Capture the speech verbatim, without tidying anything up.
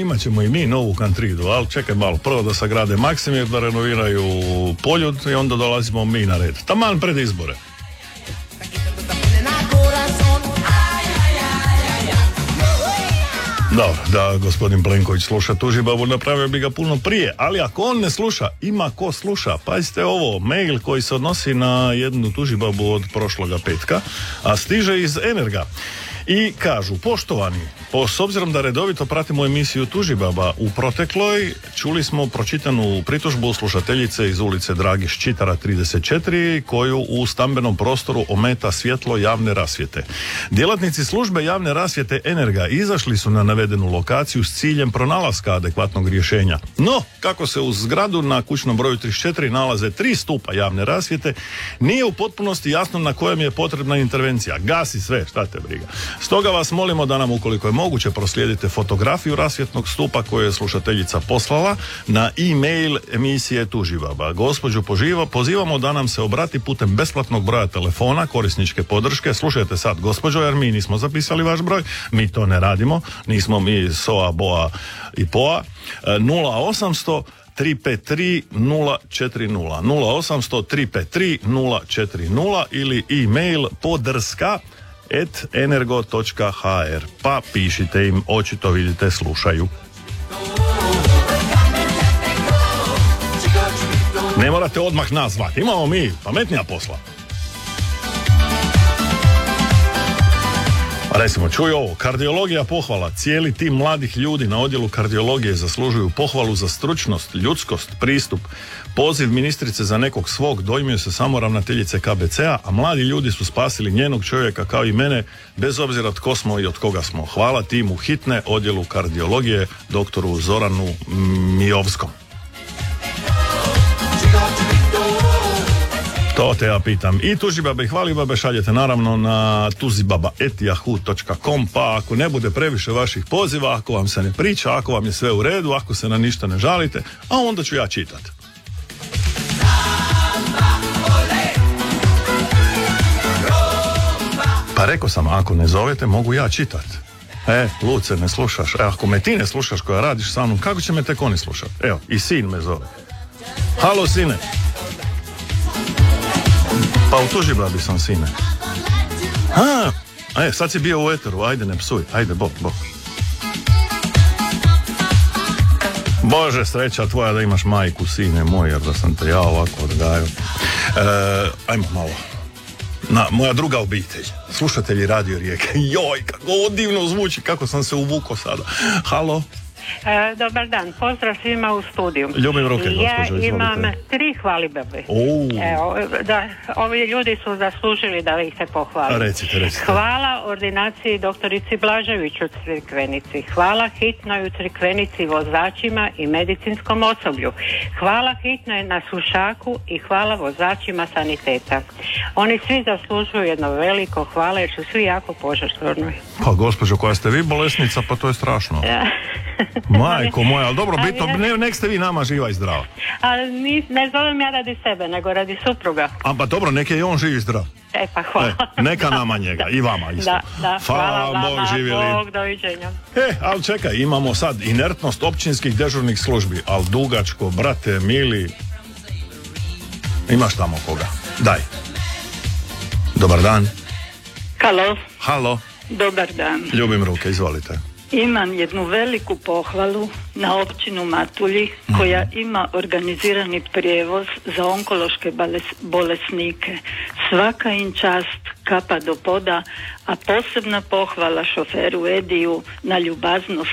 imat ćemo i mi novu kantridu, ali čekaj malo, prvo da sagrade Maksimir, da renoviraju Poljud i onda dolazimo mi na red. Taman pred izbore. Dobro, da gospodin Plenković sluša Tužibabu, napravio bi ga puno prije, ali ako on ne sluša, ima ko sluša. Pazite ovo, mail koji se odnosi na jednu Tužibabu od prošloga petka, a stiže iz Energa. I kažu, poštovani, po, s obzirom da redovito pratimo emisiju Tužibaba, u protekloj čuli smo pročitanu pritužbu slušateljice iz ulice Dragi Ščitara trideset četiri, koju u stambenom prostoru ometa svjetlo javne rasvjete. Djelatnici službe javne rasvjete Energa izašli su na navedenu lokaciju s ciljem pronalaska adekvatnog rješenja. No, kako se u zgradu na kućnom broju trideset četiri nalaze tri stupa javne rasvjete, nije u potpunosti jasno na kojem je potrebna intervencija. Gasi sve, šta te briga. Stoga vas molimo da nam, ukoliko je moguće, proslijedite fotografiju rasvjetnog stupa koju je slušateljica poslala na e-mail emisije Tužibaba. Gospođu poživa, pozivamo da nam se obrati putem besplatnog broja telefona korisničke podrške. Slušajte sad, gospođo, jer mi nismo zapisali vaš broj, mi to ne radimo, nismo mi S O A, B O A i P O A. nula osamsto tri pet tri nula četiri nula nula osamsto tri pet tri nula četiri nula ili e-mail podrska et energo točka ha er, pa pišite im, očito vidite slušaju. Ne morate odmah nas zvati, imamo mi pametnija posla. Recimo, čuj ovo, kardiologija pohvala. Cijeli tim mladih ljudi na odjelu kardiologije zaslužuju pohvalu za stručnost, ljudskost, pristup. Poziv ministrice za nekog svog dojmio se samo ravnateljice K B C-a, a mladi ljudi su spasili njenog čovjeka kao i mene, bez obzira tko smo i od koga smo. Hvala timu hitne, odjelu kardiologije, doktoru Zoranu Mijovskom. To te ja pitam. I Tužibabe i Hvalibabe šaljete naravno na tuzibaba et yahoo točka com, pa ako ne bude previše vaših poziva, ako vam se ne priča, ako vam je sve u redu, ako se na ništa ne žalite, a onda ću ja čitat. Pa rekao sam, ako ne zovete, mogu ja čitat. E, Luce, ne slušaš. E, ako me ti ne slušaš koja radiš sa mnom, kako će me tek oni slušat? Evo, i sin me zove. Halo, sine. Pa u Tužibabi sam, sine. A, e, sad si bio u eteru, ajde ne psuj, ajde, bok, bok. Bože, sreća tvoja da imaš majku, sine moj, jer da sam te ja ovako odgajao. E, ajmo malo. Na, moja druga obitelj, slušatelji Radio Rijeke. Joj, kako divno zvuči, kako sam se uvukao sada. Halo? E, dobar dan, pozdrav svima u studiju. Ljubim ruke, gospođo, ja imam izvolite. tri hvalibabe. Oh. Evo, da, ovi ljudi su zaslužili da ih se pohvali. Recite, recite. Hvala ordinaciji doktorici Blažević u Crikvenici. Hvala hitnoj u Crikvenici vozačima i medicinskom osoblju. Hvala hitnoj na Sušaku i hvala vozačima saniteta. Oni svi zaslužuju jedno veliko hvala jer su svi jako požrtvovni. Pa gospođo, koja ste vi bolesnica, pa to je strašno. Majko moja, ali dobro, bitno, ne, nek ste vi nama živa i zdrava. Ali ni, ne zovem ja radi sebe, nego radi supruga. A pa dobro, nek je i on živ i zdrav. E pa hvala. E, neka nama njega, i vama isto. Da, da, hvala vama, Bog živjeli. Bog, doviđenja. E, ali čekaj, imamo sad inertnost općinskih dežurnih službi, ali dugačko, brate, mili. Imaš tamo koga? Daj. Dobar dan. Halo. Halo. Dobar dan. Ljubim ruke, izvolite. Imam jednu veliku pohvalu na općinu Matulji koja ima organizirani prijevoz za onkološke bolesnike. Svaka im čast, kapa do poda, a posebna pohvala šoferu Ediju na ljubaznost